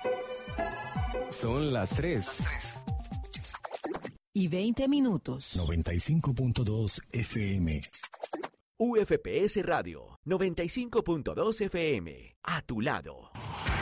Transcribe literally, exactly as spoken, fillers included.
Son las tres. Y veinte minutos. noventa y cinco punto dos F M. U F P S Radio, noventa y cinco punto dos F M. A tu lado.